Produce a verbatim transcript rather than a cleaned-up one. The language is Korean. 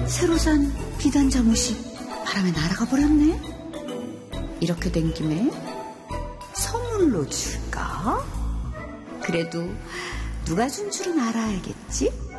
새로 산 비단 잠옷이 바람에 날아가 버렸네. 이렇게 된 김에 선물로 줄까? 그래도 누가 준 줄은 알아야겠지?